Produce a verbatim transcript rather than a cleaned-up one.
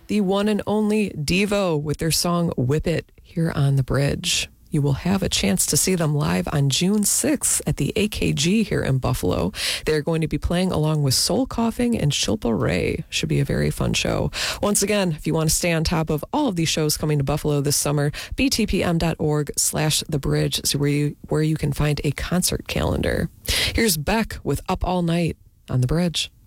the one and only Devo with their song Whip It here on the Bridge. You will have a chance to see them live on June sixth at the A K G here in Buffalo. They're going to be playing along with Soul Coughing and Shilpa Ray. Should be a very fun show. Once again, if you want to stay on top of all of these shows coming to Buffalo this summer, b t p m dot org slash the bridge is where you, where you can find a concert calendar. Here's Beck with Up All Night on the Bridge.